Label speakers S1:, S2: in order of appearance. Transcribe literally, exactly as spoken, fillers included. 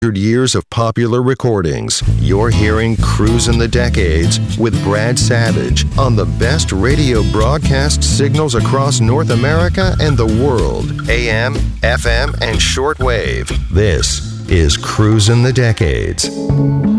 S1: Years of popular recordings. You're hearing Cruisin' the Decades with Brad Savage on the best radio broadcast signals across North America and the world. A M, F M, and shortwave. This is Cruisin' the Decades.